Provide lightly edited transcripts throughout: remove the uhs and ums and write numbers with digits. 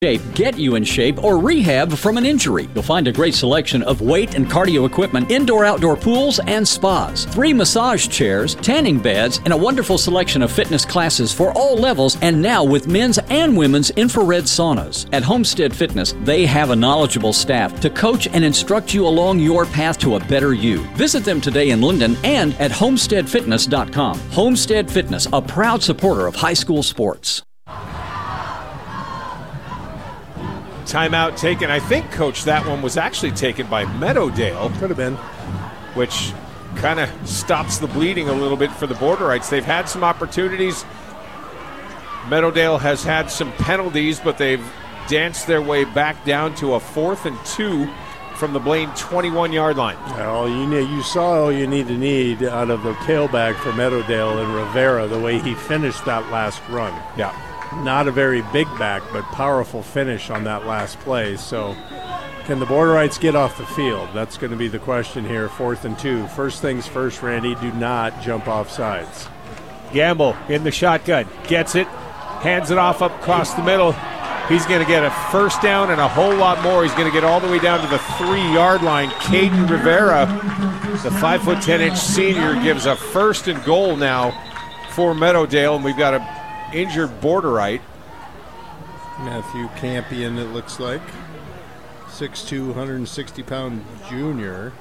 Get you in shape or rehab from an injury. You'll find a great selection of weight and cardio equipment, indoor-outdoor pools, and spas. 3 massage chairs, tanning beds, and a wonderful selection of fitness classes for all levels, and now with men's and women's infrared saunas. At Homestead Fitness, they have a knowledgeable staff to coach and instruct you along your path to a better you. Visit them today in Linden and at homesteadfitness.com. Homestead Fitness, a proud supporter of high school sports. Timeout taken. I think, Coach, that one was actually taken by Meadowdale. Could have been. Which kind of stops the bleeding a little bit for the Borderites. They've had some opportunities. Meadowdale has had some penalties, but they've danced their way back down to a 4th and 2 from the Blaine 21-yard line. You saw all you need out of the tailback for Meadowdale and Rivera, the way he finished that last run. Yeah. Not a very big back, but powerful finish on that last play. So can the Borderites get off the field? That's going to be the question here, 4th and 2. First things first, Randy, do not jump off sides. Gamble in the shotgun, gets it, hands it off up across the middle. He's going to get a first down and a whole lot more. He's going to get all the way down to the 3-yard line. Caden Rivera, the 5'10" senior, gives a 1st and goal now for Meadowdale, and we've got a injured Borderite. Matthew Campion, it looks like. 6'2", 160-pound junior.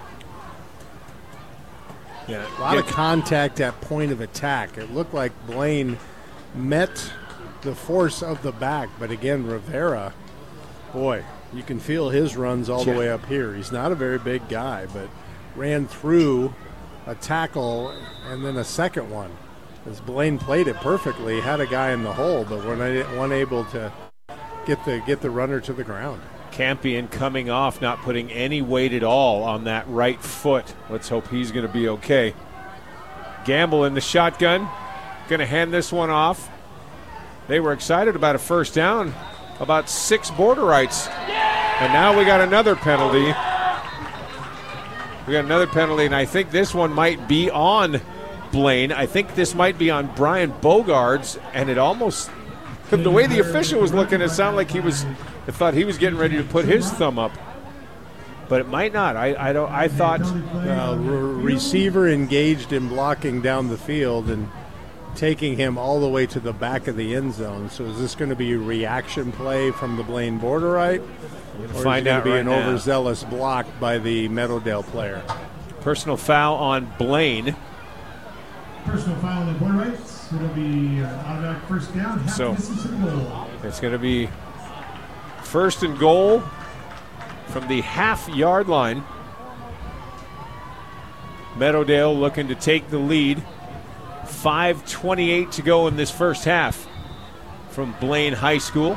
Yeah, a lot of contact at point of attack. It looked like Blaine met the force of the back, but again, Rivera, boy, you can feel his runs all the way up here. He's not a very big guy, but ran through a tackle and then a second one. As Blaine played it perfectly, had a guy in the hole, but we're unable to get the runner to the ground. Campion coming off, not putting any weight at all on that right foot. Let's hope he's going to be okay. Gamble in the shotgun, going to hand this one off. They were excited about a first down, about 6 Borderites. And now we got another penalty. And I think this one might be on Blaine. I think this might be on Brian Bogards, and it almost, the way the official was looking, it sounded like I thought he was getting ready to put his thumb up, but it might not. I thought receiver engaged in blocking down the field and taking him all the way to the back of the end zone. So is this going to be a reaction play from the Blaine Borderite, or is it going to be an overzealous block by the Meadowdale player? Personal foul on Blaine. Personal foul on the Borderites. It'll be automatic first down. So it's going to be 1st and goal from the half-yard line. Meadowdale looking to take the lead. 5:28 to go in this first half from Blaine High School.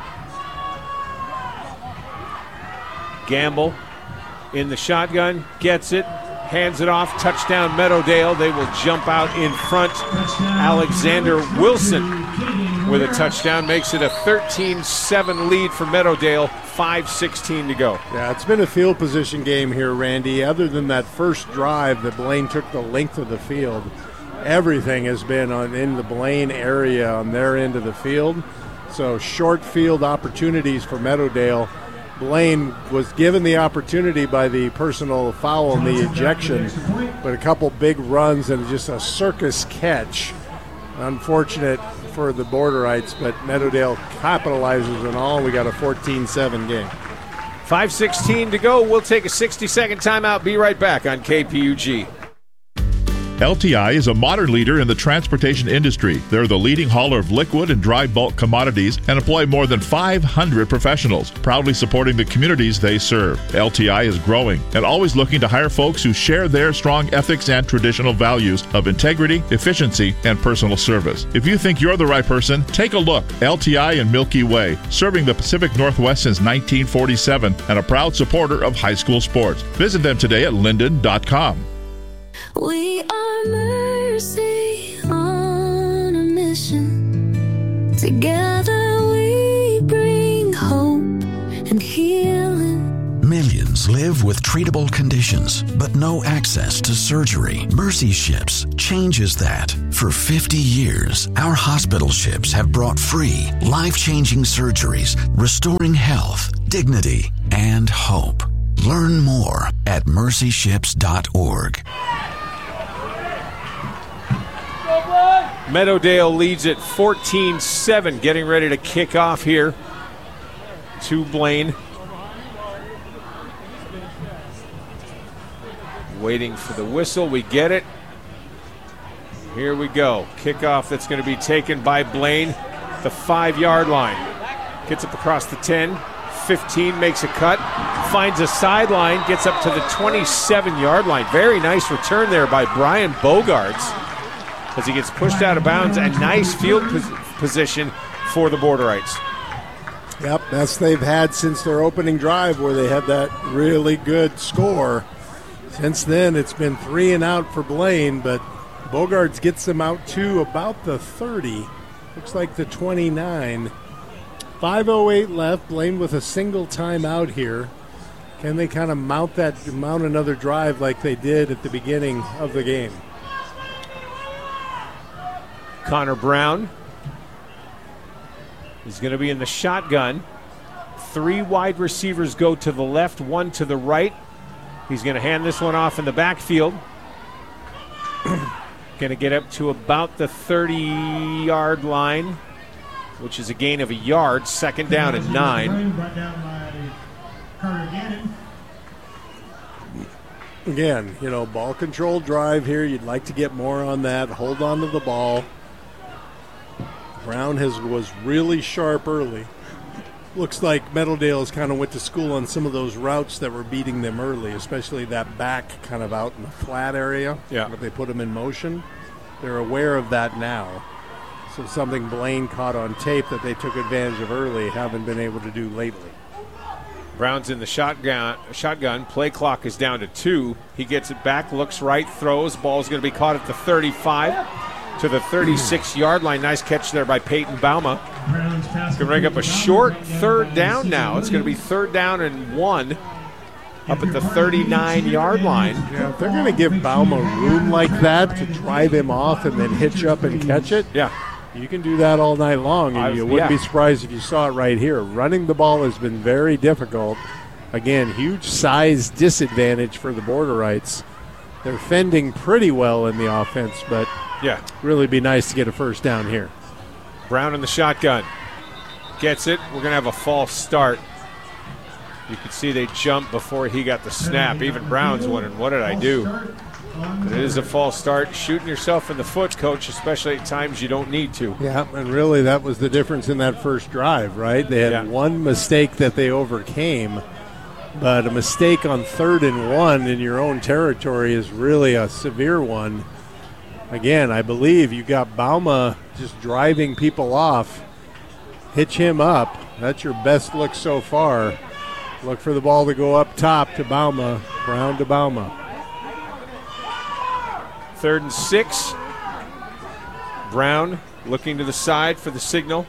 Gamble in the shotgun, gets it, hands it off, touchdown Meadowdale. They will jump out in front. Alexander Wilson with a touchdown makes it a 13-7 lead for Meadowdale. 5:16 to go. Yeah, it's been a field position game here, Randy. Other than that first drive that Blaine took the length of the field, everything has been in the Blaine area on their end of the field. So short field opportunities for Meadowdale. Blaine was given the opportunity by the personal foul and the ejection, but a couple big runs and just a circus catch. Unfortunate for the Borderites, but Meadowdale capitalizes on all. We got a 14-7 game. 5:16 to go. We'll take a 60-second timeout. Be right back on KPUG. LTI is a modern leader in the transportation industry. They're the leading hauler of liquid and dry bulk commodities and employ more than 500 professionals, proudly supporting the communities they serve. LTI is growing and always looking to hire folks who share their strong ethics and traditional values of integrity, efficiency, and personal service. If you think you're the right person, take a look. LTI and Milky Way, serving the Pacific Northwest since 1947 and a proud supporter of high school sports. Visit them today at linden.com. We are Mercy on a mission. Together we bring hope and healing. Millions families live with treatable conditions, but no access to surgery. Mercy Ships changes that. For 50 years, our hospital ships have brought free, life-changing surgeries, restoring health, dignity, and hope. Learn more at mercyships.org. Meadowdale leads at 14-7, getting ready to kick off here to Blaine. Waiting for the whistle. We get it. Here we go. Kickoff that's going to be taken by Blaine. The 5-yard line. Gets up across the 10. 15, makes a cut. Finds a sideline. Gets up to the 27-yard line. Very nice return there by Brian Bogarts as he gets pushed out of bounds. A nice field position for the Borderites. Yep, best they've had since their opening drive where they had that really good score. Since then, it's been 3 and out for Blaine, but Bogarts gets them out to about the 30. Looks like the 29. 5:08 left. Blaine with a single timeout here. Can they kind of mount another drive like they did at the beginning of the game? Connor Brown is going to be in the shotgun. 3 wide receivers go to the left, 1 to the right. He's going to hand this one off in the backfield. Going to get up to about the 30-yard line, which is a gain of a yard. 2nd down and 9. Brought down by Carter Gannon. Again, ball control drive here. You'd like to get more on that. Hold on to the ball. Brown was really sharp early. Looks like Meadowdale's kind of went to school on some of those routes that were beating them early, especially that back kind of out in the flat area. Yeah. But they put them in motion. They're aware of that now. So something Blaine caught on tape that they took advantage of early, haven't been able to do lately. Brown's in the shotgun. Play clock is down to 2. He gets it back, looks right, throws. Ball's going to be caught at the 35 to the 36-yard line. Nice catch there by Peyton Bauma. Going to bring up a short 3rd down now. It's going to be 3rd down and 1 up at the 39-yard line. Yeah, if they're going to give Bauma room like that to drive him off and then hitch up and catch it, yeah, you can do that all night long, and you wouldn't be surprised if you saw it right here. Running the ball has been very difficult. Again, huge size disadvantage for the Borderites. They're fending pretty well in the offense, but yeah, really be nice to get a 1st down here. Brown in the shotgun. Gets it. We're going to have a false start. You can see they jumped before he got the snap. Even Brown's wondering, what did I do? But it is a false start. Shooting yourself in the foot, Coach, especially at times you don't need to. Yeah, and really that was the difference in that first drive, right? They had one mistake that they overcame, but a mistake on 3rd and 1 in your own territory is really a severe one. Again, I believe you got Bauma just driving people off. Hitch him up. That's your best look so far. Look for the ball to go up top to Bauma. Brown to Bauma. 3rd and 6. Brown looking to the side for the signal.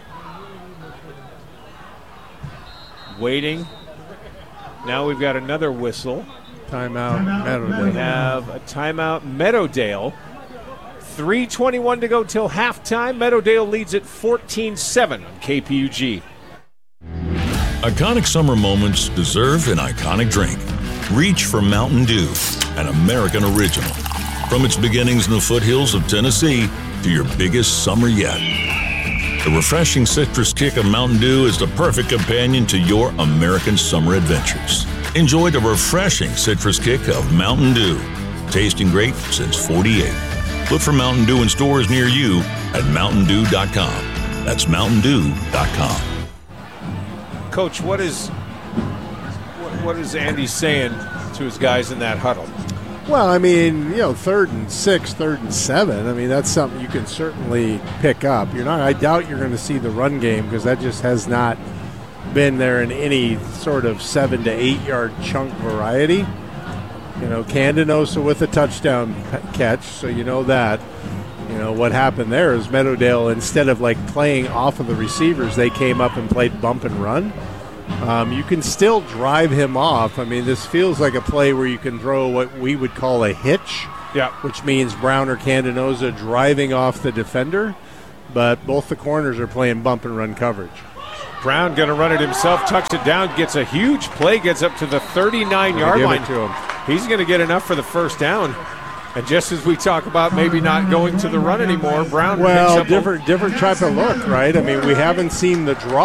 Waiting. Now we've got another whistle. Timeout, Meadowdale. We have a timeout, Meadowdale. 3:21 to go till halftime. Meadowdale leads at 14-7 on KPUG. Iconic summer moments deserve an iconic drink. Reach for Mountain Dew, an American original. From its beginnings in the foothills of Tennessee to your biggest summer yet. The refreshing citrus kick of Mountain Dew is the perfect companion to your American summer adventures. Enjoy the refreshing citrus kick of Mountain Dew. Tasting great since '48. Look for Mountain Dew in stores near you at mountaindew.com. That's mountaindew.com. Coach, what is Andy saying to his guys in that huddle? Well, I mean, 3rd and 6, 3rd and 7. I mean, that's something you can certainly pick up. I doubt you're going to see the run game because that just has not been there in any sort of 7 to 8 yard chunk variety. Candanosa with a touchdown catch, so you know that. What happened there is Meadowdale, instead of playing off of the receivers, they came up and played bump and run. You can still drive him off. I mean, this feels like a play where you can throw what we would call a hitch, which means Brown or Candenoza driving off the defender, but both the corners are playing bump and run coverage. Brown going to run it himself, tucks it down, gets a huge play, gets up to the 39-yard line. To him. He's going to get enough for the first down. And just as we talk about maybe not going to the run anymore, Brown picks up different type of look, right? I mean, we haven't seen the draw